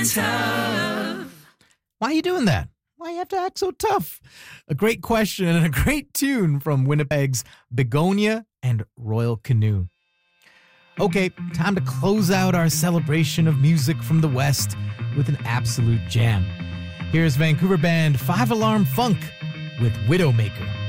Why are you doing that? Why you have to act so tough? A great question and a great tune from Winnipeg's Begonia and Royal Canoe. Okay, time to close out our celebration of music from the West with an absolute jam. Here's Vancouver band 5 Alarm Funk with Widowmaker.